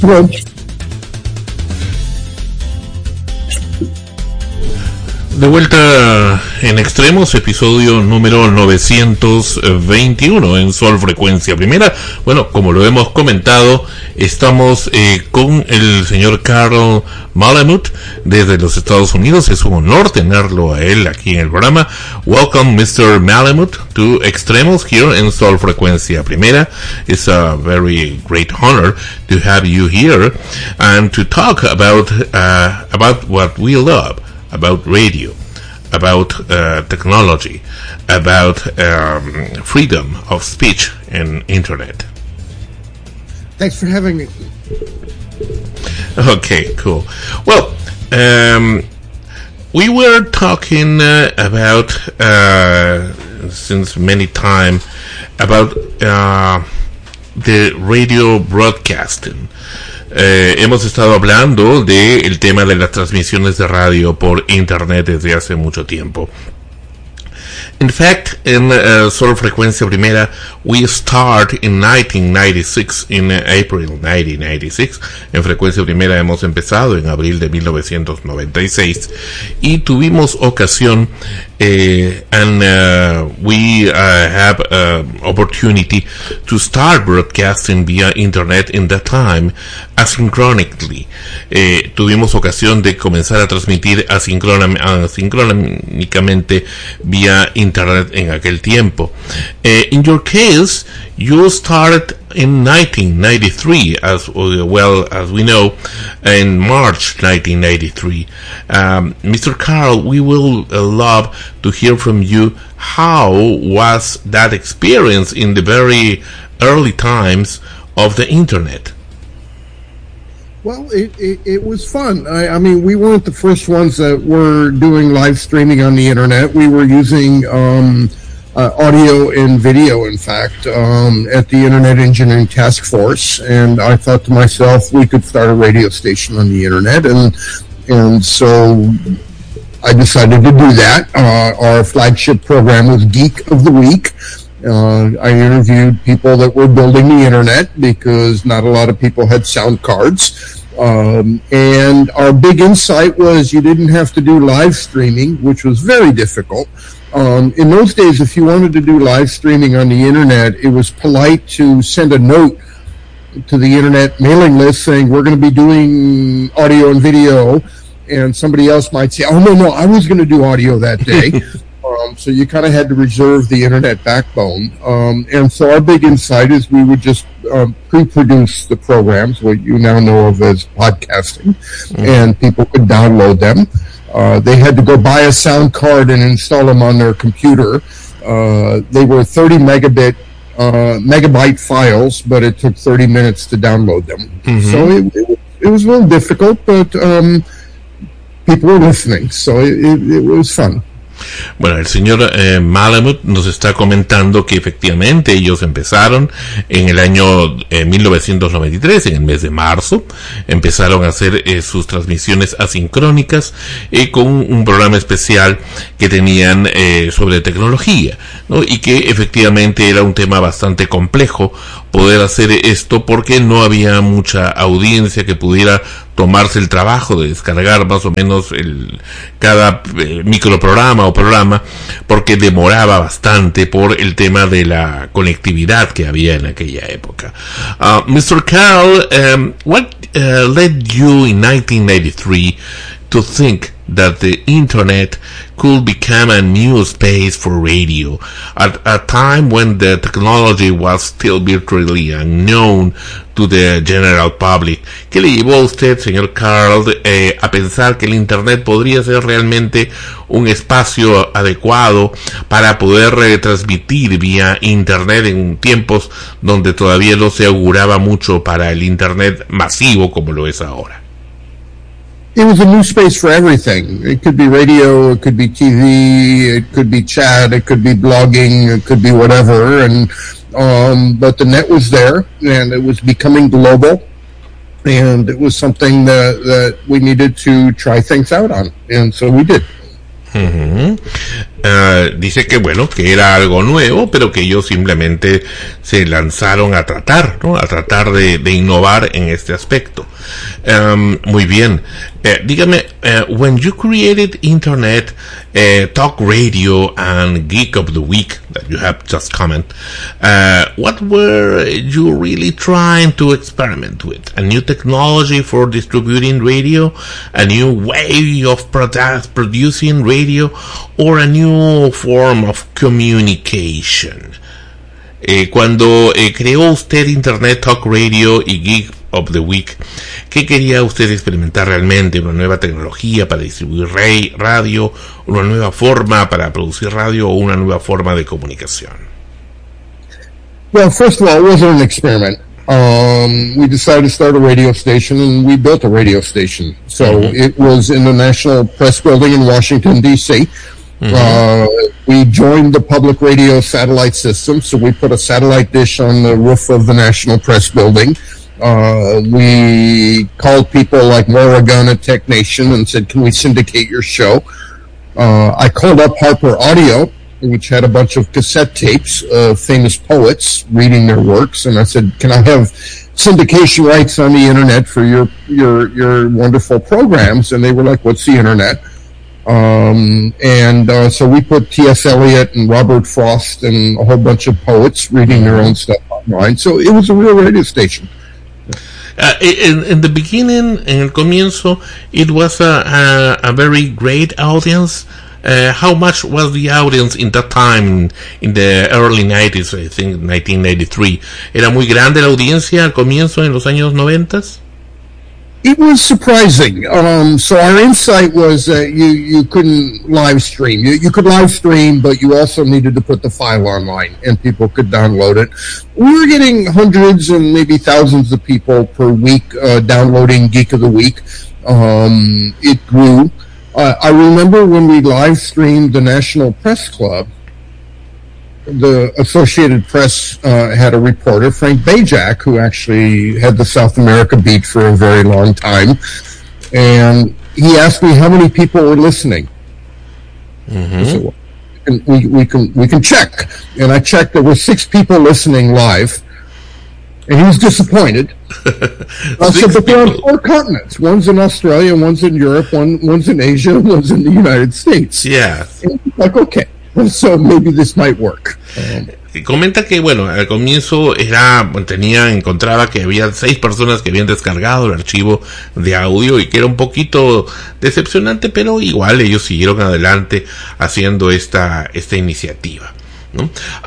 approach. De vuelta en Extremos, episodio número 921 en Sol Frecuencia Primera. Bueno, como lo hemos comentado, estamos con el señor Carl Malamud desde los Estados Unidos. Es un honor tenerlo a él aquí en el programa. Welcome, Mr. Malamud, to Extremos here in Sol Frecuencia Primera. It's a very great honor to have you here and to talk about what we love. About radio, about technology, about freedom of speech and internet. Thanks for having me. Okay, cool. Well, we were talking about since many time about the radio broadcasting. Hemos estado hablando del tema de las transmisiones de radio por internet desde hace mucho tiempo. In fact, in Sol Frecuencia Primera, we start in 1996, in April 1996. En Frecuencia Primera hemos empezado en abril de 1996 y tuvimos ocasión and we have opportunity to start broadcasting via internet in that time asynchronically. Tuvimos ocasión de comenzar a transmitir asincrónicamente vía internet en aquel tiempo. In your case, you started in 1993, as well as we know, in March 1993. Mr. Carl, we will love to hear from you. How was that experience in the very early times of the internet? Well, it was fun. I mean, we weren't the first ones that were doing live streaming on the internet. We were using audio and video, in fact, at the Internet Engineering Task Force. And I thought to myself, we could start a radio station on the internet. And so I decided to do that. Our flagship program was Geek of the Week. I interviewed people that were building the internet because not a lot of people had sound cards. And our big insight was you didn't have to do live streaming, which was very difficult. In those days, if you wanted to do live streaming on the internet, it was polite to send a note to the internet mailing list saying, we're going to be doing audio and video. And somebody else might say, oh, no, I was going to do audio that day. So you kind of had to reserve the internet backbone. And so our big insight is we would just pre-produce the programs, what you now know of as podcasting, and people could download them. They had to go buy a sound card and install them on their computer. They were 30 megabyte files, but it took 30 minutes to download them. Mm-hmm. So it was a little difficult, but people were listening, so it was fun. Bueno, el señor Malamud nos está comentando que efectivamente ellos empezaron en el año 1993, en el mes de marzo, empezaron a hacer sus transmisiones asincrónicas con un programa especial que tenían sobre tecnología, ¿no? Y que efectivamente era un tema bastante complejo poder hacer esto porque no había mucha audiencia que pudiera tomarse el trabajo de descargar más o menos cada microprograma o programa, porque demoraba bastante por el tema de la conectividad que había en aquella época. Mr. Carl, what led you in 1993 to think that the internet could become a new space for radio at a time when the technology was still virtually unknown to the general public? ¿Qué le llevó a usted, señor Carl, a pensar que el internet podría ser realmente un espacio adecuado para poder transmitir vía internet en tiempos donde todavía no se auguraba mucho para el internet masivo como lo es ahora? It was a new space for everything. It could be radio, it could be TV, it could be chat, it could be blogging, it could be whatever. And but the net was there, and it was becoming global, and it was something that we needed to try things out on, and so we did. Mm-hmm. dice que bueno, que era algo nuevo, pero que ellos simplemente se lanzaron a tratar, ¿no? A tratar de innovar en este aspecto. Muy bien. Dígame, when you created Internet, Talk Radio and Geek of the Week that you have just commented, what were you really trying to experiment with? A new technology for distributing radio, a new way of producing radio, or a new form of communication? Cuando creó usted Internet Talk Radio y Geek of the Week, ¿qué quería usted experimentar realmente? ¿Una nueva tecnología para distribuir radio, una nueva forma para producir radio o una nueva forma de comunicación? Well, first of all, it wasn't an experiment. We decided to start a radio station, and we built a radio station. So it was in the National Press Building in Washington, D.C., we joined the public radio satellite system, so we put a satellite dish on the roof of the National Press Building. We called people like Maura Gunn at Tech Nation and said, can we syndicate your show? I called up Harper Audio, which had a bunch of cassette tapes of famous poets reading their works, and I said, can I have syndication rights on the internet for your wonderful programs? And they were like, what's the internet? So we put T.S. Eliot and Robert Frost and a whole bunch of poets reading their own stuff online. So it was a real radio station. In the beginning, en el comienzo, it was a very great audience. How much was the audience in that time, in the early 90s, I think 1993? ¿Era muy grande la audiencia al comienzo en los años 90? It was surprising. So our insight was that you couldn't live stream. You could live stream, but you also needed to put the file online and people could download it. We were getting hundreds and maybe thousands of people per week downloading Geek of the Week. It grew. I remember when we live streamed the National Press Club, the Associated Press had a reporter, Frank Bajak, who actually had the South America beat for a very long time, and he asked me how many people were listening. I said, well, we can check, and I checked. There were 6 people listening live, and he was disappointed. I said, but they're on 4 continents. One's in Australia, one's in Europe, one's in Asia, one's in the United States. Yeah. And he's like, okay. So maybe this might work. Comenta que, bueno, al comienzo encontraba que había 6 personas que habían descargado el archivo de audio y que era un poquito decepcionante, pero igual ellos siguieron adelante haciendo esta iniciativa, ¿no?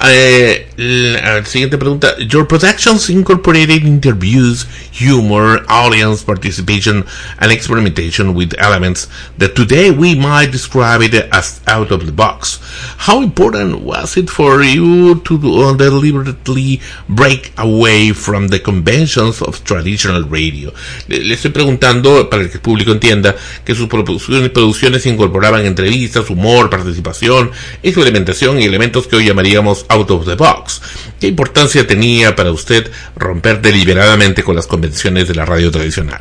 La siguiente pregunta. Your productions incorporated interviews, humor, audience participation, and experimentation with elements that today we might describe it as out of the box. How important was it for you to deliberately break away from the conventions of traditional radio? Le estoy preguntando, para que el público entienda, que sus producciones incorporaban entrevistas, humor, participación, experimentación y elementos que hoy llamaríamos out of the box. ¿Qué importancia tenía para usted romper deliberadamente con las convenciones de la radio tradicional?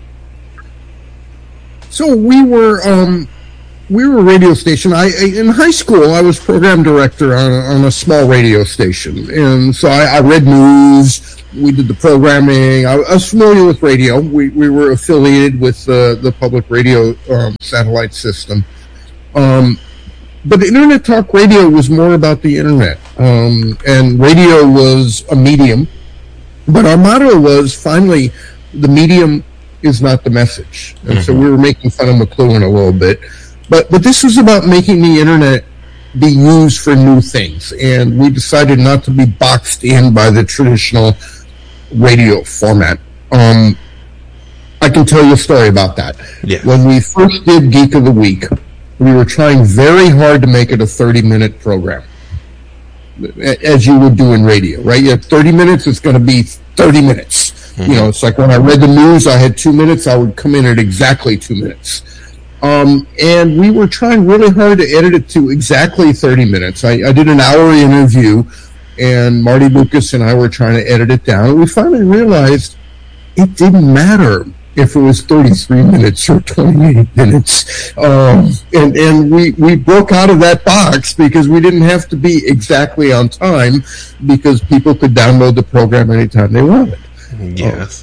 So we were a radio station. In high school, I was program director on a small radio station, and so I read news. We did the programming. I was familiar with radio. We were affiliated with the public radio satellite system. But Internet Talk Radio was more about the internet, and radio was a medium. But our motto was, finally, the medium is not the message. And so we were making fun of McLuhan a little bit. But this was about making the internet be used for new things. And we decided not to be boxed in by the traditional radio format. I can tell you a story about that. Yeah. When we first did Geek of the Week, we were trying very hard to make it a 30-minute program, as you would do in radio, right? You have 30 minutes, it's going to be 30 minutes. You know, it's like when I read the news, I had 2 minutes, I would come in at exactly 2 minutes. And we were trying really hard to edit it to exactly 30 minutes. I did an hour interview, and Marty Lucas and I were trying to edit it down, and we finally realized it didn't matter. if it was 33 minutes or 28 minutes. And we broke out of that box because we didn't have to be exactly on time because people could download the program anytime they wanted. Yes.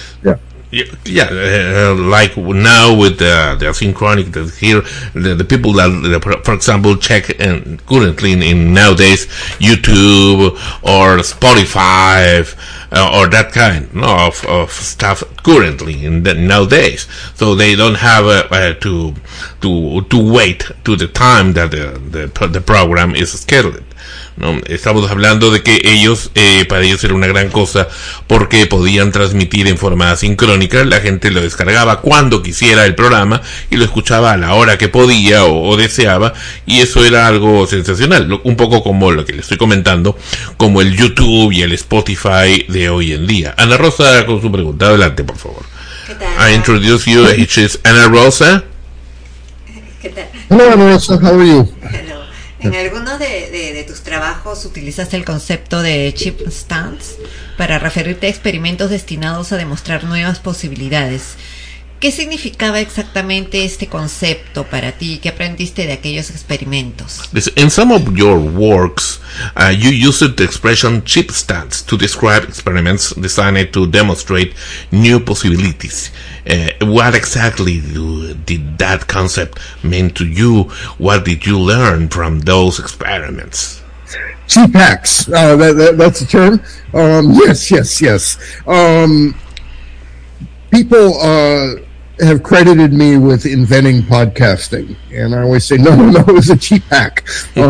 Yeah. Like now with the asynchronic that here, the people that, for example, check currently in nowadays YouTube or Spotify or that kind of stuff currently nowadays, so they don't have to wait to the time that the program is scheduled. ¿No? Estamos hablando de que ellos, para ellos era una gran cosa porque podían transmitir en forma sincrónica, la gente lo descargaba cuando quisiera el programa y lo escuchaba a la hora que podía o deseaba, y eso era algo sensacional, un poco como lo que le estoy comentando, como el YouTube y el Spotify de hoy en día. Ana Rosa con su pregunta, adelante por favor. ¿Qué tal? I introduce you, she's Ana Rosa. ¿Qué tal? Hello, Ana Rosa, how are you? Hello. En algunos de tus trabajos utilizaste el concepto de chip stunts para referirte a experimentos destinados a demostrar nuevas posibilidades. ¿Qué significaba exactamente este concepto para ti? ¿Qué aprendiste de aquellos experimentos? In some of your works, you used the expression chip stunts to describe experiments designed to demonstrate new possibilities. What exactly did that concept mean to you? What did you learn from those experiments? Chip hacks, that's the term. Yes. People have credited me with inventing podcasting, and I always say, no, it was a cheap hack.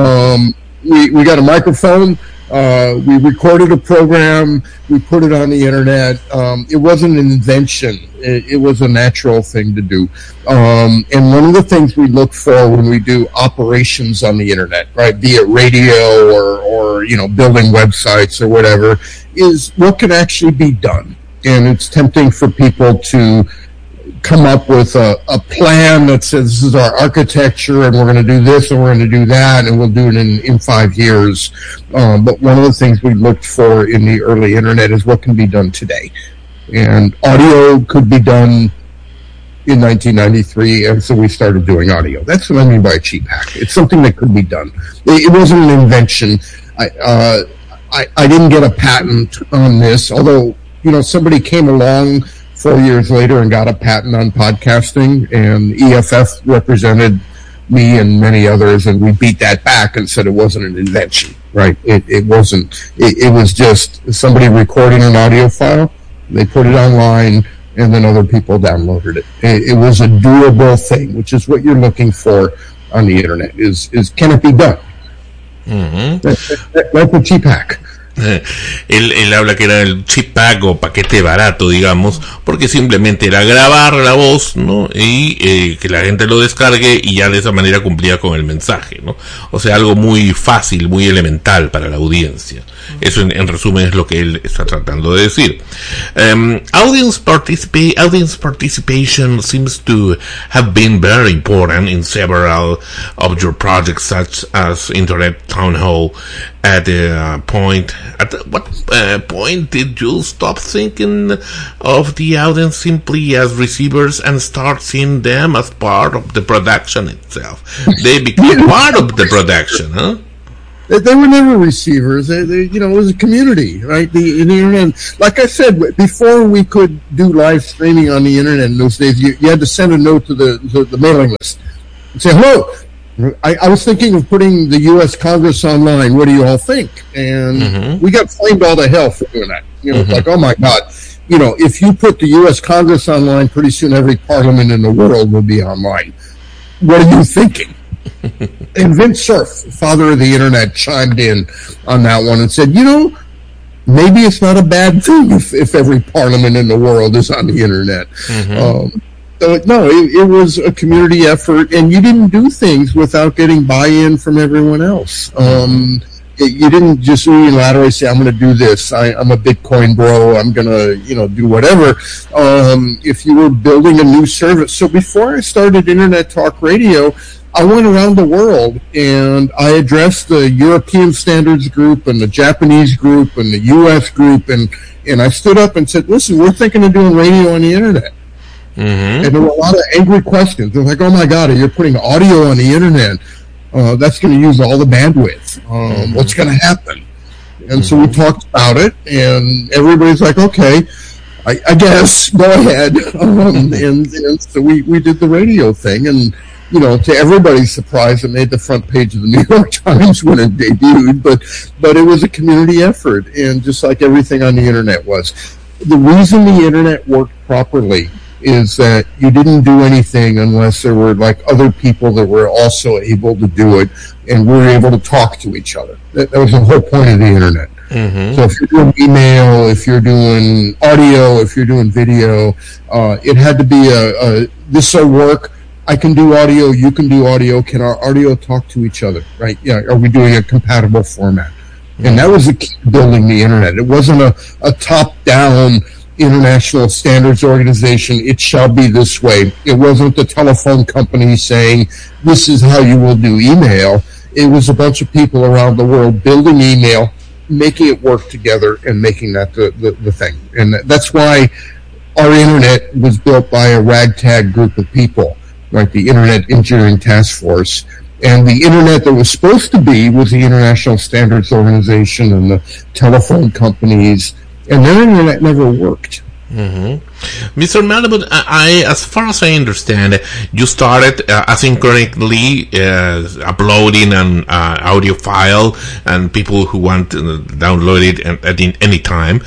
We got a microphone, we recorded a program, we put it on the internet. It wasn't an invention. It was a natural thing to do. And one of the things we look for when we do operations on the internet, right, be it radio or building websites or whatever, is what can actually be done. And it's tempting for people to come up with a plan that says this is our architecture and we're going to do this and we're going to do that and we'll do it in 5 years. But one of the things we looked for in the early internet is what can be done today. And audio could be done in 1993, and so we started doing audio. That's what I mean by a cheap hack. It's something that could be done. It wasn't an invention. I didn't get a patent on this, although, somebody came along 4 years later and got a patent on podcasting, and EFF represented me and many others, and we beat that back and said it wasn't an invention, right? It wasn't. It was just somebody recording an audio file, they put it online, and then other people downloaded it. It was a doable thing, which is what you're looking for on the internet, is can it be done? Mm-hmm. That's a cheap hack. Él habla que era el chip pack o paquete barato, digamos, porque simplemente era grabar la voz, ¿no? Y que la gente lo descargue y ya de esa manera cumplía con el mensaje, ¿no? O sea, algo muy fácil, muy elemental para la audiencia. Eso en resumen es lo que él está tratando de decir. Audience participation seems to have been very important in several of your projects, such as Internet Town Hall. At what point did you stop thinking of the audience simply as receivers and start seeing them as part of the production itself? They became part of the production, huh? They were never receivers. It was a community, right? The internet, like I said, before we could do live streaming on the internet in those days, you had to send a note to the mailing list and say, hello, I was thinking of putting the U.S. Congress online. What do you all think? And we got flamed all to hell for doing that. It's like, oh my God. If you put the U.S. Congress online, pretty soon every parliament in the world will be online. What are you thinking? And Vint Cerf, father of the internet, chimed in on that one and said, maybe it's not a bad thing if every parliament in the world is on the internet. It was a community effort, and you didn't do things without getting buy-in from everyone else. You didn't just unilaterally say, I'm going to do this. I'm a Bitcoin bro. I'm going to, do whatever. If you were building a new service. So before I started Internet Talk Radio, I went around the world and I addressed the European Standards Group and the Japanese group and the U.S. group, and I stood up and said, listen, we're thinking of doing radio on the internet. And there were a lot of angry questions. They're like, oh my God, you're putting audio on the internet. That's going to use all the bandwidth. What's going to happen? And so we talked about it, and everybody's like, okay, I guess, go ahead. And so we did the radio thing, and, you know, to everybody's surprise, it made the front page of the New York Times when it debuted, but it was a community effort, and just like everything on the internet was. The reason the internet worked properly is that you didn't do anything unless there were like other people that were also able to do it, and we were able to talk to each other. That was the whole point of the internet. So if you're doing email, if you're doing audio, if you're doing video, it had to be this will work. I can do audio, you can do audio. Can our audio talk to each other, right? Yeah. Are we doing a compatible format? And that was the key to building the internet. It wasn't a top-down international standards organization. It shall be this way. It wasn't the telephone company saying, this is how you will do email. It was a bunch of people around the world building email, making it work together, and making that the thing. And that's why our internet was built by a ragtag group of people, like the Internet Engineering Task Force. And the internet that was supposed to be was the International Standards Organization and the telephone companies, and their internet never worked. Mr. Malamud, as far as I understand, you started asynchronously uploading an audio file, and people who want to download it at any time.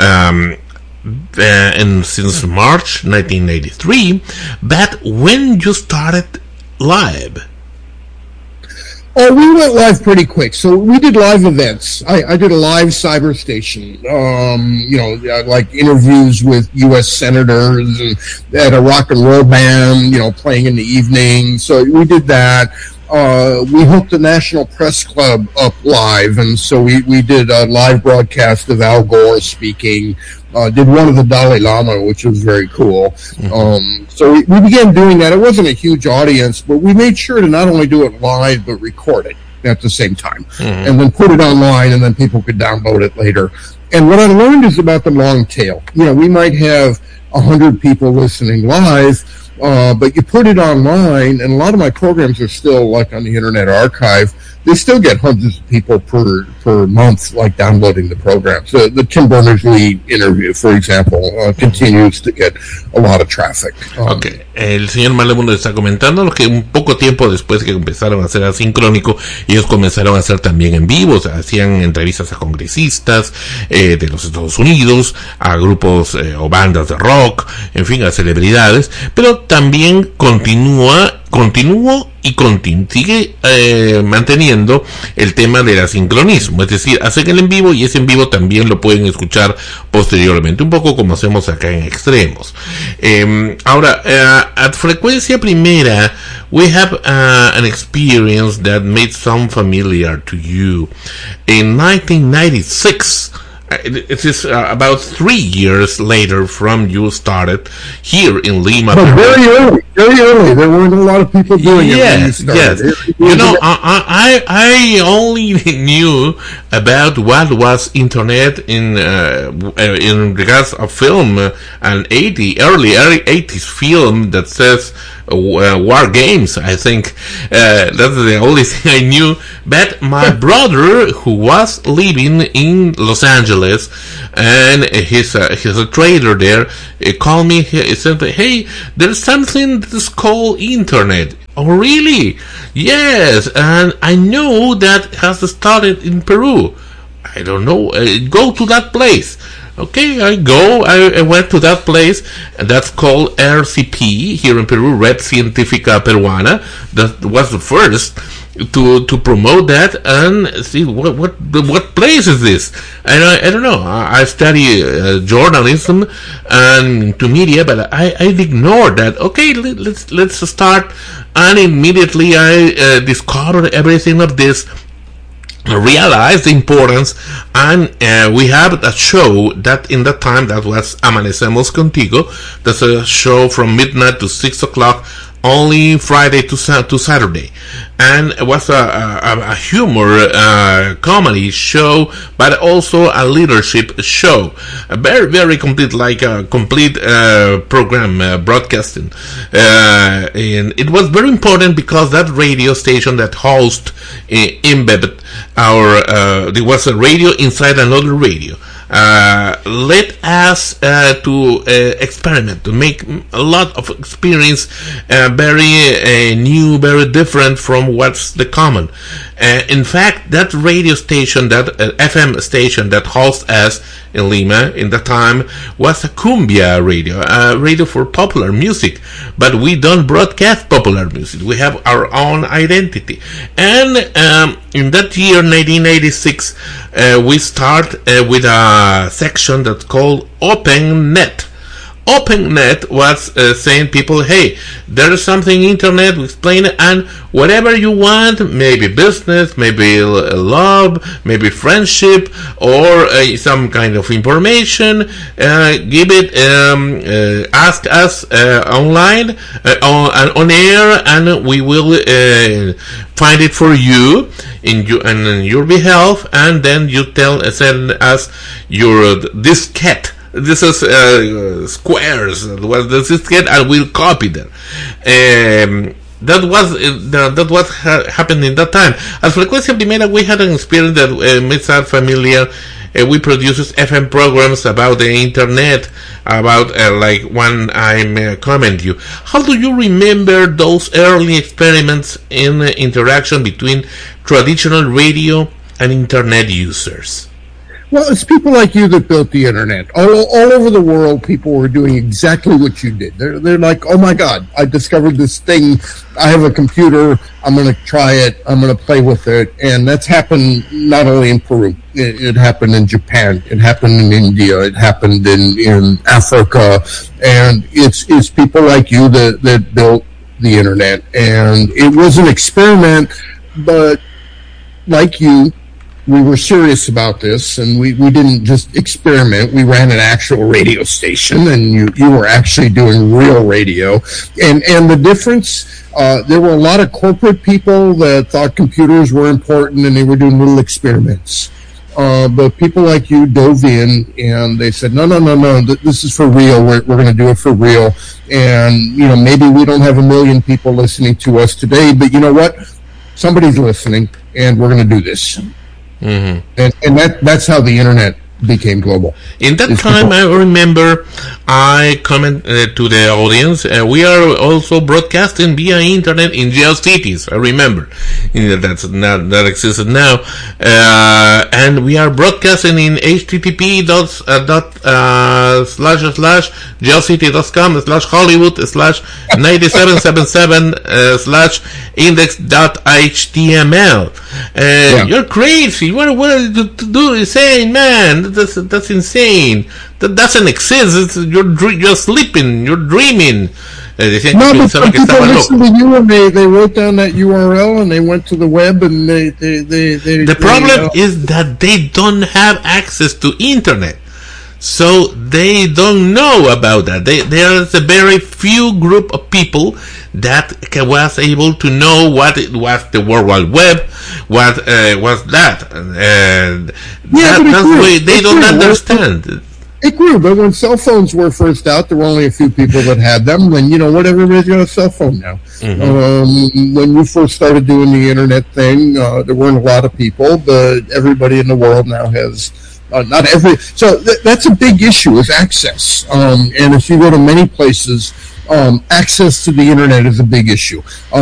And since March 1983, but when you started live? Oh, we went live pretty quick. So we did live events. I did a live cyber station, you know, like interviews with U.S. senators and at a rock and roll band, you know, playing in the evening. So we did that. We hooked the National Press Club up live, and so we did a live broadcast of Al Gore speaking. Did one of the Dalai Lama, which was very cool. So we began doing that. It wasn't a huge audience, but we made sure to not only do it live, but record it at the same time. And then put it online, and then people could download it later. And what I learned is about the long tail. You know, we might have 100 people listening live, but you put it online, and a lot of my programs are still like on the Internet Archive. They still get hundreds of people per month, like downloading the program. So the Tim Berners-Lee interview, for example, continues to get a lot of traffic. Okay. El señor Malemundo está comentando que un poco tiempo después que empezaron a hacer asincrónico, ellos comenzaron a hacer también en vivo, hacían entrevistas a congresistas de los Estados Unidos, a grupos o bandas de rock, en fin, a celebridades, pero también sigue manteniendo el tema del asincronismo, es decir, hacen el en vivo y ese en vivo también lo pueden escuchar posteriormente, un poco como hacemos acá en Extremos. Ahora, at Frecuencia Primera, we have an experience that may sound familiar to you. In 1996, it is about 3 years later from you started here in Lima. But very early. There weren't a lot of people doing it when you started. Yes. You know, I only knew about what was internet in regards of film, an early 80s film that says War Games. I think that's the only thing I knew. But my brother, who was living in Los Angeles, and he's a trader there, called me. He said, "Hey, there's something that's called internet." Oh, really? Yes, and I know that has started in Peru. I don't know. Go to that place. Okay, I went to that place, and that's called RCP here in Peru, Red Científica Peruana. That was the first to promote that and see what place is this. And I don't know. I study journalism and to media, but I ignored that. Okay, let's start, and immediately I discovered everything of this. realized the importance, and we have a show that in that time that was Amanecemos Contigo. That's a show from midnight to 6 o'clock, only Friday to Saturday, and it was a humor comedy show, but also a leadership show, a very, very complete, like a complete program, broadcasting, and it was very important because that radio station that host embedded there was a radio inside another radio. Let us to experiment, to make a lot of experience, very new, very different from what's the common. In fact, that radio station, that FM station that hosts us in Lima in the time was a cumbia radio, a radio for popular music. But we don't broadcast popular music. We have our own identity. And in that year, 1986, we start with a section that's called Open Net. OpenNet was saying people, hey, there is something internet, we explain it, and whatever you want, maybe business, maybe love, maybe friendship, or some kind of information, give it, ask us online, on air, and we will find it for you in your behalf, and then you send us your diskette. This is squares. Was the diskette, and we'll copy them. That was happened in that time. At Frecuencia Primera, we had an experience that makes us familiar. We produces FM programs about the internet, about like one I comment you. How do you remember those early experiments in interaction between traditional radio and internet users? Well, it's people like you that built the internet. All over the world, people were doing exactly what you did. They're like, oh my God, I discovered this thing. I have a computer. I'm going to try it. I'm going to play with it. And that's happened not only in Peru. It happened in Japan. It happened in India. It happened in Africa. And it's people like you that built the internet. And it was an experiment, but like you, we were serious about this, and we didn't just experiment. We ran an actual radio station, and you were actually doing real radio. And the difference, there were a lot of corporate people that thought computers were important, and they were doing little experiments. But people like you dove in, and they said, no, this is for real. We're going to do it for real. And, maybe we don't have 1 million people listening to us today, but you know what? Somebody's listening, and we're going to do this. Mm-hmm. And that's how the internet became global. In that time, I remember I commented to the audience, we are also broadcasting via internet in GeoCities. I remember that existed now, and we are broadcasting in http://geocities.com/hollywood/9777/index.html. You're crazy. What are you do? Saying, man, that's insane. That doesn't exist. You're sleeping. You're dreaming. No, but people listened to you, and they wrote down that URL, and they went to the web, and they The problem is that they don't have access to internet, so they don't know about that. There's a very few group of people that was able to know what it was, the World Wide Web, what was that. That's why they don't understand. It grew, but when cell phones were first out, there were only a few people that had them, and everybody's got a cell phone now. Mm-hmm. When you first started doing the internet thing, there weren't a lot of people, but everybody in the world now has, so that's a big issue, is access. And if you go to many places, access to the internet is a big issue.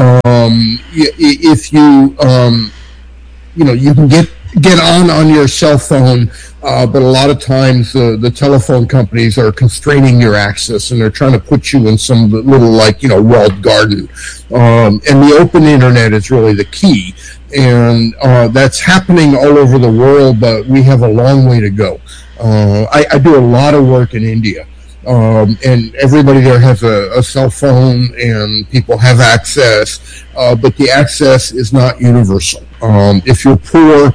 If you, you can get on your cell phone, but a lot of times the telephone companies are constraining your access, and they're trying to put you in some little, walled garden. And the open internet is really the key. And that's happening all over the world, but we have a long way to go. I do a lot of work in India. And everybody there has a cell phone, and people have access, but the access is not universal. If you're poor,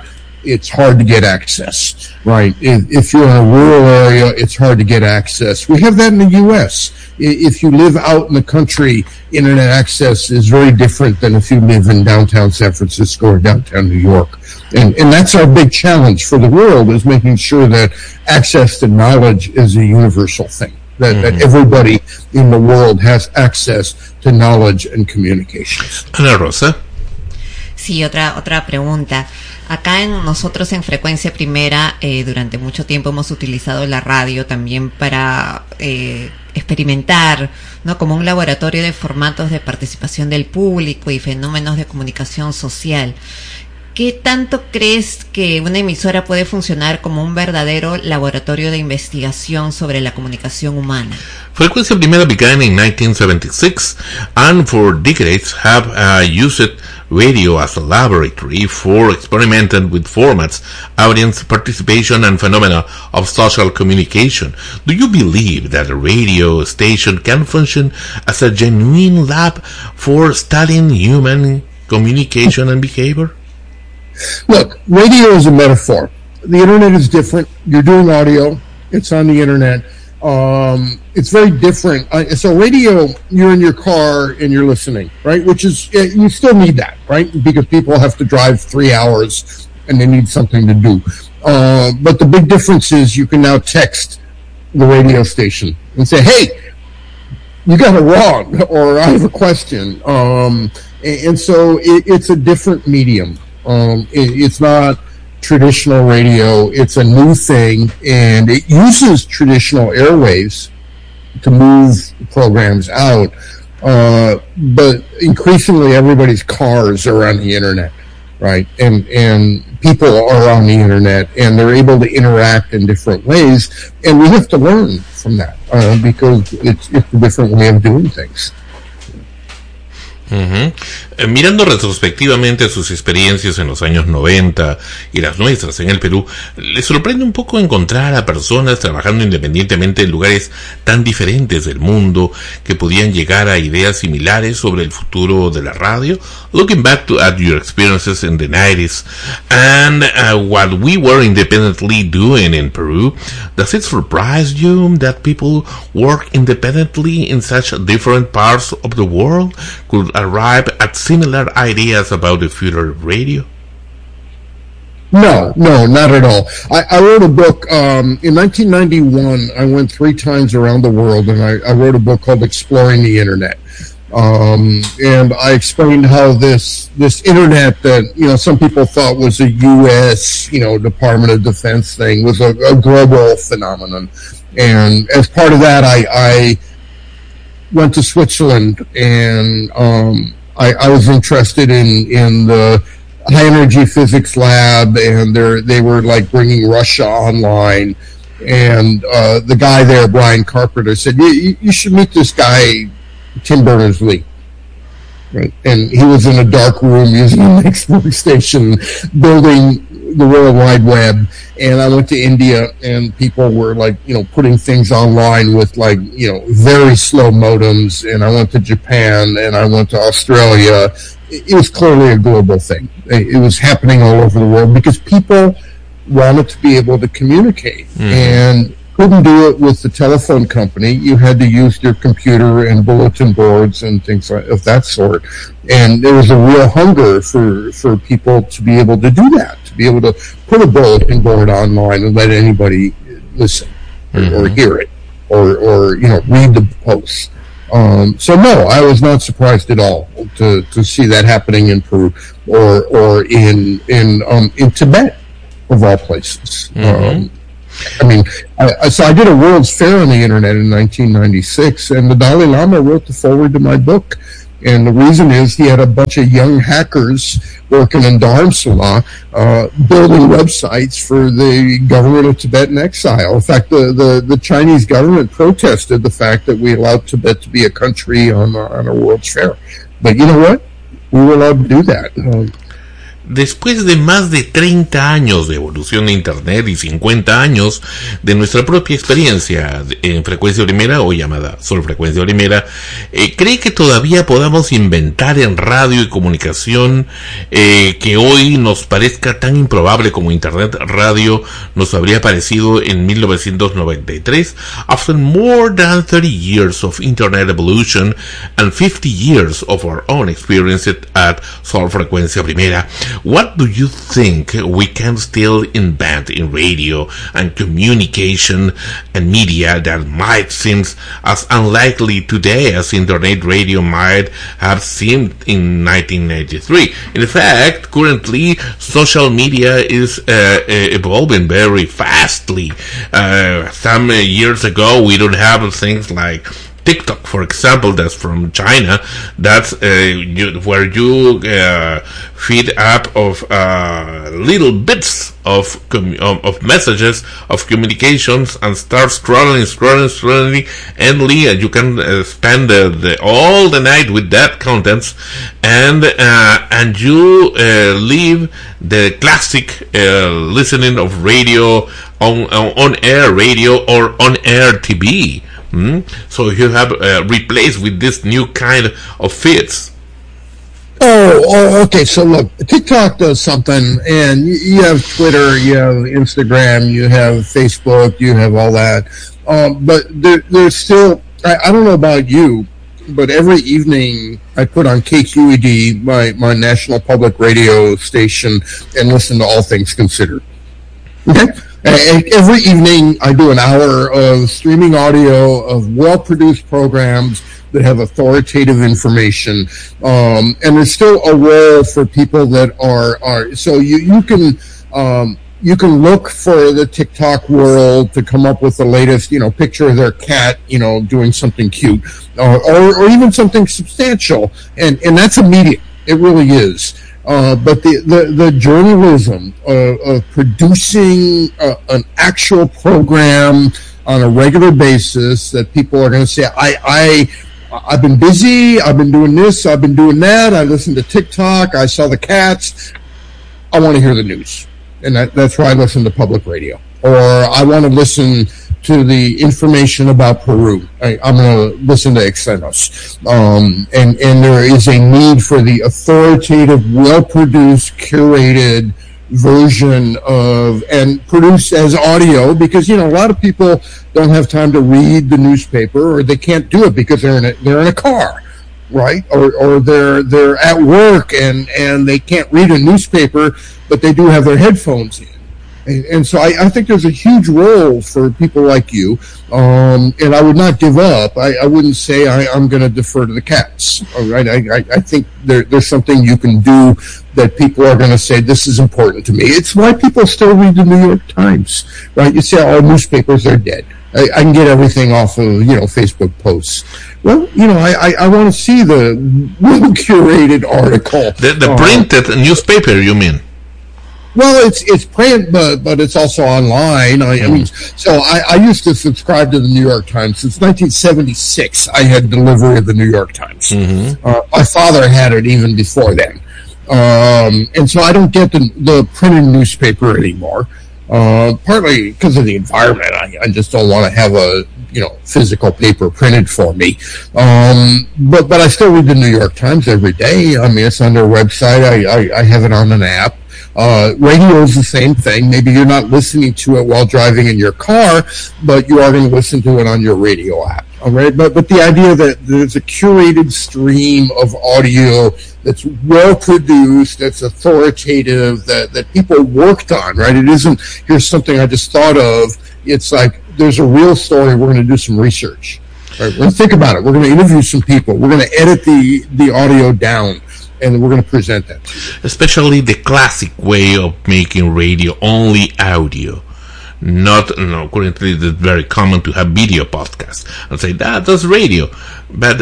it's hard to get access, right? If you're in a rural area, it's hard to get access. We have that in the U.S. If you live out in the country, internet access is very different than if you live in downtown San Francisco or downtown New York. And that's our big challenge for the world, is making sure that access to knowledge is a universal thing, that everybody in the world has access to knowledge and communications. Ana Rosa. Sí, otra pregunta. Acá nosotros en Frecuencia Primera durante mucho tiempo hemos utilizado la radio también para experimentar, ¿no? Como un laboratorio de formatos de participación del público y fenómenos de comunicación social. ¿Qué tanto crees que una emisora puede funcionar como un verdadero laboratorio de investigación sobre la comunicación humana? Frecuencia Primera began in 1976 and for decades have used radio as a laboratory for experimenting with formats, audience participation and phenomena of social communication. Do you believe that a radio station can function as a genuine lab for studying human communication and behavior? Look, radio is a metaphor. The internet is different. You're doing audio. It's on the internet. It's very different. So radio, you're in your car and you're listening, right? Which is, you still need that, right? Because people have to drive 3 hours and they need something to do. But the big difference is you can now text the radio station and say, hey, you got it wrong, or I have a question. And so it's a different medium. It's not traditional radio. It's a new thing, and it uses traditional airwaves to move programs out. But increasingly, everybody's cars are on the internet, right? And people are on the internet, and they're able to interact in different ways. And we have to learn from that because it's a different way of doing things. Mirando retrospectivamente sus experiencias en los años 90 y las nuestras en el Perú, ¿le sorprende un poco encontrar a personas trabajando independientemente en lugares tan diferentes del mundo que podían llegar a ideas similares sobre el futuro de la radio? Looking back at your experiences in the 90s and what we were independently doing in Peru, does it surprise you that people work independently in such different parts of the world could arrive at similar ideas about the future of radio? No, not at all. I wrote a book in 1991. I went 3 times around the world, and I wrote a book called Exploring the Internet. And I explained how this internet that, some people thought was a U.S., Department of Defense thing was a global phenomenon. And as part of that, I went to Switzerland, and I was interested in the high energy physics lab, and they were like bringing Russia online. And the guy there, Brian Carpenter, said, you should meet this guy, Tim Berners-Lee. Right? And he was in a dark room using a Next workstation, building the World Wide Web. And I went to India, and people were like, putting things online with very slow modems. And I went to Japan, and I went to Australia. It was clearly a global thing. It was happening all over the world because people wanted to be able to communicate. And couldn't do it with the telephone company. You had to use your computer and bulletin boards and things of that sort. And there was a real hunger for people to be able to do that, to be able to put a bulletin board online and let anybody listen or hear it or read the posts. So no, I was not surprised at all to see that happening in Peru or in Tibet, of all places. So I did a World's Fair on the internet in 1996, and the Dalai Lama wrote the foreword to my book. And the reason is he had a bunch of young hackers working in Dharamsala, building websites for the government of Tibet in exile. In fact, the Chinese government protested the fact that we allowed Tibet to be a country on a World's Fair. But you know what? We were allowed to do that. Después de más de 30 años de evolución de Internet y 50 años de nuestra propia experiencia en frecuencia primera o llamada solo frecuencia primera, ¿cree que todavía podamos inventar en radio y comunicación que hoy nos parezca tan improbable como Internet radio nos habría parecido en 1993? After more than 30 years of Internet evolution and 50 years of our own experience at solo frecuencia primera, what do you think we can still invent in radio and communication and media that might seem as unlikely today as Internet radio might have seemed in 1983? In fact, currently, social media is evolving very fastly. Some years ago, we don't have things like TikTok, for example, that's from China. That's where you feed up of little bits of messages, of communications, and start scrolling endlessly, and you can spend all the night with that contents, and you leave the classic listening of radio on air radio or on air TV. So you have replaced with this new kind of feeds. Oh, okay. So look, TikTok does something, and you have Twitter, you have Instagram, you have Facebook, you have all that. But there's still, I don't know about you, but every evening I put on KQED, my national public radio station, and listen to All Things Considered. Okay? Every evening I do an hour of streaming audio of well-produced programs that have authoritative information. And there's still a role for people that are so you can look for the TikTok world to come up with the latest, picture of their cat, doing something cute, or even something substantial. And that's immediate. It really is. But the journalism of producing an actual program on a regular basis that people are going to say, I've been busy, I've been doing this, I've been doing that, I listened to TikTok, I saw the cats, I want to hear the news. And that's why I listen to public radio. Or I want to listen to the information about Peru. I'm going to listen to Exenos. And there is a need for the authoritative, well-produced, curated version of, and produced as audio, because, a lot of people don't have time to read the newspaper, or they can't do it because they're in a car, right? Or they're at work and they can't read a newspaper, but they do have their headphones in. And so I think there's a huge role for people like you, and I would not give up. I wouldn't say I'm going to defer to the cats. All right, I think there's something you can do that people are going to say, this is important to me. It's why people still read the New York Times, right? You say all newspapers are dead. I can get everything off of Facebook posts. Well, I want to see the well-curated article. The printed newspaper, you mean? Well, it's print, but it's also online. I mean, so I used to subscribe to the New York Times since 1976. I had delivery of the New York Times. My father had it even before then, and so I don't get the printed newspaper anymore. Partly because of the environment. I just don't want to have a physical paper printed for me. But I still read the New York Times every day. I mean, it's on their website. I have it on an app. Radio is the same thing. Maybe you're not listening to it while driving in your car, but you are going to listen to it on your radio app. All right, but the idea that there's a curated stream of audio that's well produced, that's authoritative, that people worked on. Right, it isn't here's something I just thought of. It's like there's a real story. We're going to do some research. Right, we're going to think about it. We're going to interview some people. We're going to edit the audio down. And we're going to present that to you. Especially the classic way of making radio, only audio. Currently it's very common to have video podcasts and say that's radio. But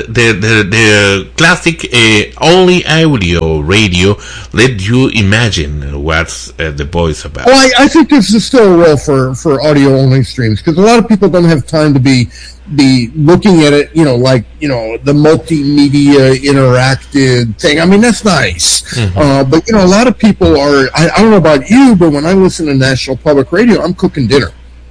the classic only audio radio let you imagine what's the voice about. Well, I think this is still a role for audio only streams, because a lot of people don't have time to be be looking at it, like, the multimedia interactive thing. I mean, that's nice. Mm-hmm. But, a lot of people are, I don't know about you, but when I listen to National Public Radio, I'm cooking dinner.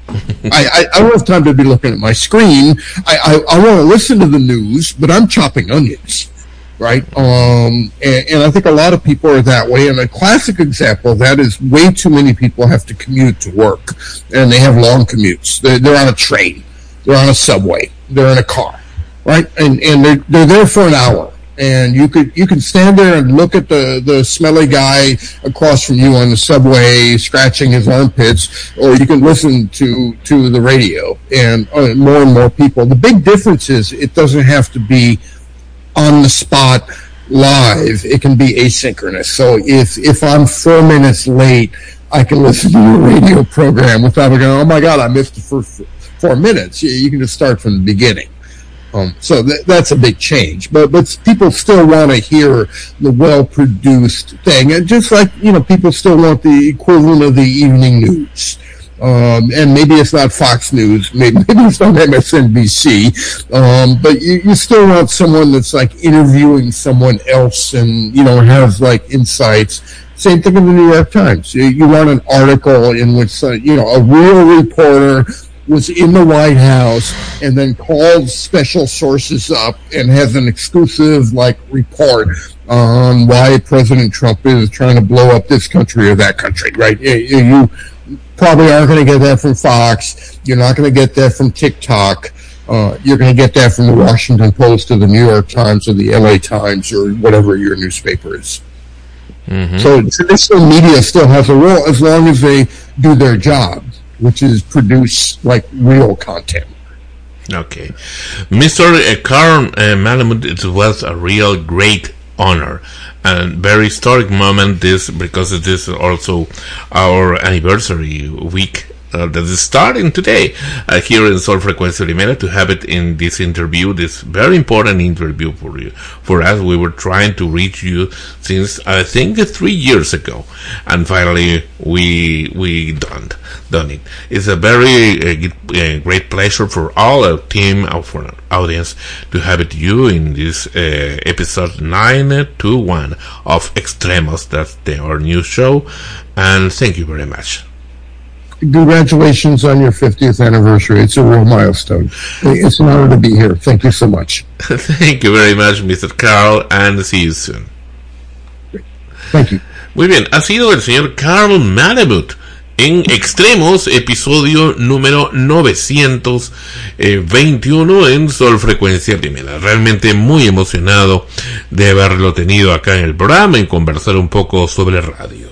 I don't have time to be looking at my screen. I want to listen to the news, but I'm chopping onions. Right? And I think a lot of people are that way. And a classic example of that is way too many people have to commute to work, and they have long commutes. They're on a train, they're on a subway, they're in a car, right? And they're there for an hour, and you can stand there and look at the smelly guy across from you on the subway scratching his armpits, or you can listen to the radio. And more people. The big difference is it doesn't have to be on the spot live. It can be asynchronous. So if I'm 4 minutes late, I can listen to your radio program without going, oh my God, I missed the first 4 minutes. You can just start from the beginning. So that's a big change. But people still want to hear the well-produced thing. And just like, people still want the equivalent of the evening news. And maybe it's not Fox News, maybe it's not MSNBC, but you still want someone that's like interviewing someone else and, has like insights. Same thing in the New York Times. You want an article in which, a real reporter was in the White House and then called special sources up and has an exclusive, report on why President Trump is trying to blow up this country or that country, right? You probably aren't going to get that from Fox. You're not going to get that from TikTok. You're going to get that from the Washington Post or the New York Times or the LA Times or whatever your newspaper is. Mm-hmm. So traditional media still has a role as long as they do their job, which is produce real content. Okay. Mr. Carl Malamud, it was a real great honor and very historic moment because it is also our anniversary week that is starting today here in Sol Frecuencia Primera, to have it in this interview, this very important interview for us. We were trying to reach you since I think 3 years ago, and finally we done it. It's a very great pleasure for all our team, for our audience, to have it you in this episode 921 of Extremos. That's our new show, and thank you very much. Congratulations on your 50th anniversary. It's a real milestone. It's an honor to be here. Thank you so much. Thank you very much, Mr. Carl, and see you soon. Thank you. Muy bien, ha sido el señor Carl Malamud en Extremos, episodio número 921 en Sol Frecuencia Primera. Realmente muy emocionado de haberlo tenido acá en el programa y conversar un poco sobre radio.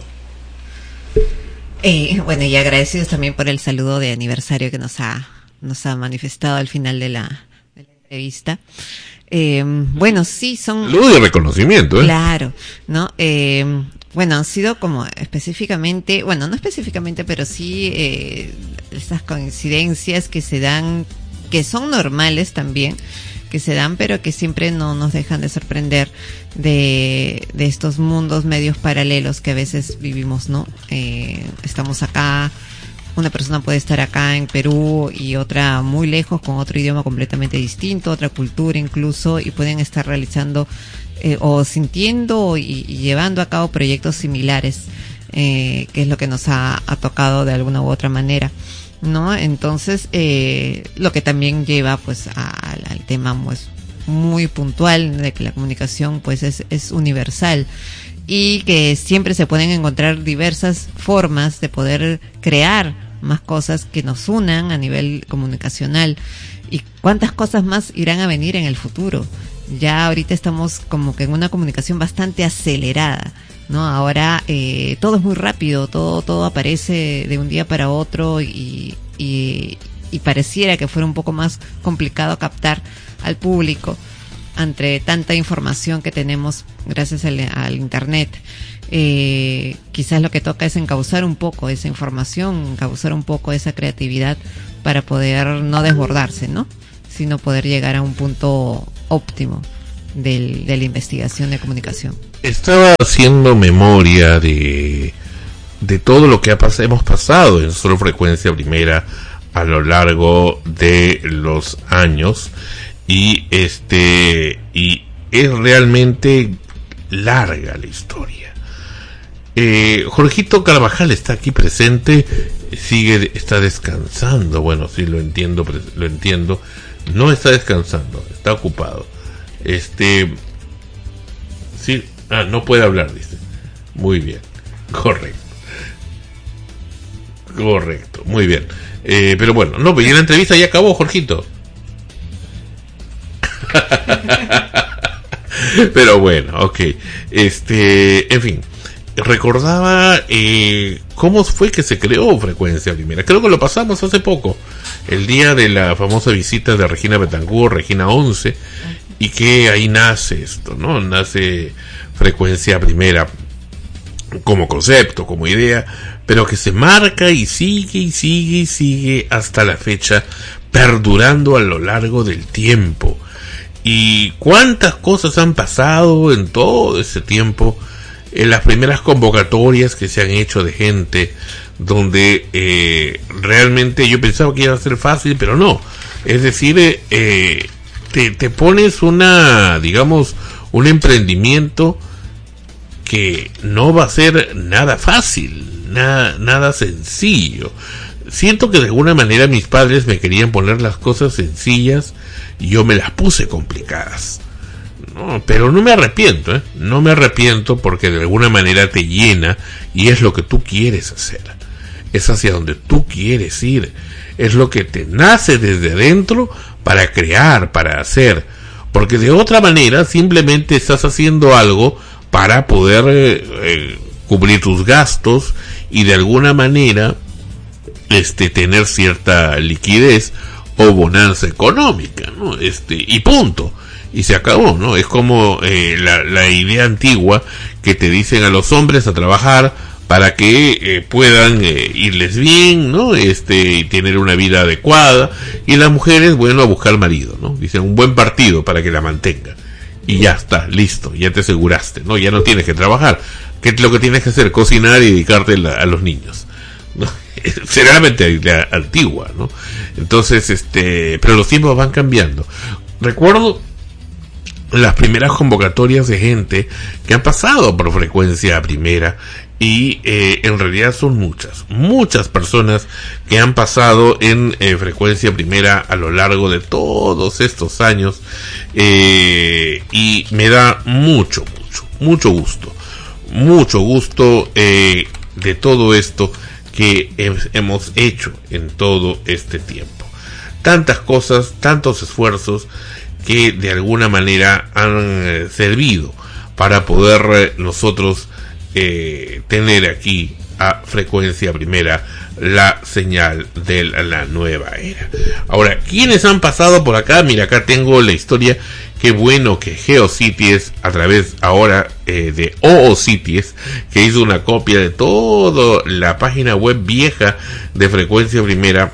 Bueno, y agradecidos también por el saludo de aniversario que nos ha manifestado al final de la entrevista. Bueno, sí, son... Saludo de reconocimiento, Claro, ¿no? Bueno, han sido como específicamente, bueno, no específicamente, pero sí esas coincidencias que se dan, que son normales también, que se dan, pero que siempre no nos dejan de sorprender de estos mundos medios paralelos que a veces vivimos, ¿no? Estamos acá, una persona puede estar acá en Perú y otra muy lejos con otro idioma completamente distinto, otra cultura incluso, y pueden estar realizando o sintiendo y llevando a cabo proyectos similares, que es lo que nos ha tocado de alguna u otra manera, ¿no? Entonces, lo que también lleva pues al tema pues muy puntual de que la comunicación pues es universal y que siempre se pueden encontrar diversas formas de poder crear más cosas que nos unan a nivel comunicacional, y cuántas cosas más irán a venir en el futuro. Ya ahorita estamos como que en una comunicación bastante acelerada, ¿no? Ahora todo es muy rápido, todo aparece de un día para otro y pareciera que fuera un poco más complicado captar al público ante tanta información que tenemos gracias al internet. Quizás lo que toca es encauzar un poco esa información, encauzar un poco esa creatividad para poder no desbordarse, ¿no? Sino poder llegar a un punto óptimo de la investigación de comunicación. Estaba haciendo memoria de todo lo que hemos pasado en Solo Frecuencia Primera a lo largo de los años, y es realmente larga la historia. Jorgito Carvajal está aquí presente, está descansando. Bueno, sí, lo entiendo. No está descansando, está ocupado. Sí, no puede hablar, dice. Muy bien, correcto, muy bien. Pero bueno, no, pues ya la entrevista ya acabó, Jorgito. Pero bueno, ok. En fin, recordaba cómo fue que se creó Frecuencia Primera. Creo que lo pasamos hace poco, el día de la famosa visita de Regina Betancourt, Regina 11, y que ahí nace esto, ¿no? Nace Frecuencia Primera como concepto, como idea, pero que se marca y sigue hasta la fecha, perdurando a lo largo del tiempo. Y cuántas cosas han pasado en todo ese tiempo, en las primeras convocatorias que se han hecho de gente, donde realmente yo pensaba que iba a ser fácil, pero no. Es decir, te pones un emprendimiento que no va a ser nada fácil, nada sencillo. Siento que de alguna manera mis padres me querían poner las cosas sencillas y yo me las puse complicadas. No, pero no me arrepiento, no me arrepiento, porque de alguna manera te llena y es lo que tú quieres hacer. Es hacia donde tú quieres ir. Es lo que te nace desde adentro para crear, para hacer. Porque de otra manera simplemente estás haciendo algo para poder cubrir tus gastos y de alguna manera tener cierta liquidez o bonanza económica, ¿no? Y punto. Y se acabó, ¿no? Es como la idea antigua que te dicen a los hombres a trabajar para que puedan irles bien, ¿no? Y tener una vida adecuada, y las mujeres, bueno, a buscar marido, ¿no? Dicen un buen partido para que la mantenga. Y ya está, listo, ya te aseguraste, ¿no? Ya no tienes que trabajar. ¿Qué es lo que tienes que hacer? Cocinar y dedicarte a los niños, ¿no? Será la mentalidad antigua, ¿no? Entonces, pero los tiempos van cambiando. Recuerdo las primeras convocatorias de gente que han pasado por Frecuencia Primera, y en realidad son muchas personas que han pasado en Frecuencia Primera a lo largo de todos estos años, y me da mucho gusto de todo esto que hemos hecho en todo este tiempo. Tantas cosas, tantos esfuerzos que de alguna manera han servido para poder nosotros tener aquí a Frecuencia Primera la señal de la nueva era. Ahora, ¿quiénes han pasado por acá? Mira, acá tengo la historia. Qué bueno que GeoCities, a través ahora de OOCities, que hizo una copia de toda la página web vieja de Frecuencia Primera,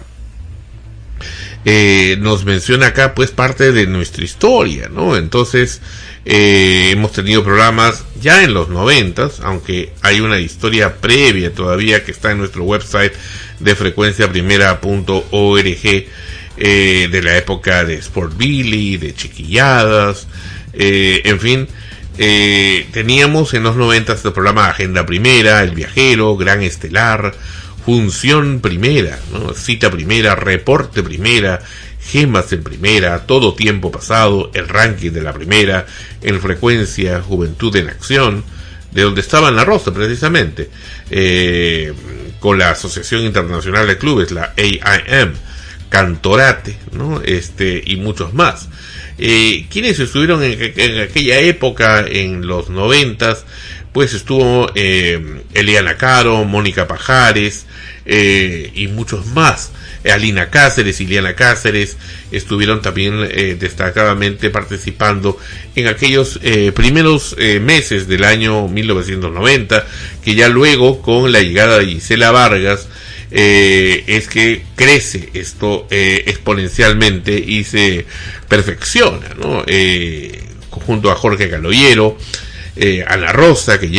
nos menciona acá pues parte de nuestra historia, ¿no? Entonces hemos tenido programas ya en los 90s, aunque hay una historia previa todavía que está en nuestro website de frecuenciaprimera.org, de la época de Sport Billy, de Chiquilladas, en fin. Teníamos en los 90s el programa Agenda Primera, El Viajero, Gran Estelar, Función Primera, ¿no? Cita Primera, Reporte Primera, Gemas en Primera, Todo Tiempo Pasado, el ranking de la Primera, en Frecuencia, Juventud en Acción, de donde estaba Ana Rosa precisamente, con la Asociación Internacional de Clubes, la AIM, Cantorate, ¿no? Y muchos más. ¿Quiénes estuvieron en aquella época, en los 90s? Pues estuvo Eliana Caro, Mónica Pajares, y muchos más. Alina Cáceres, Iliana Cáceres, estuvieron también destacadamente participando en aquellos primeros meses del año 1990, que ya luego, con la llegada de Gisela Vargas, es que crece esto exponencialmente y se perfecciona, ¿no? Junto a Jorge Caloyero, Ana Rosa, que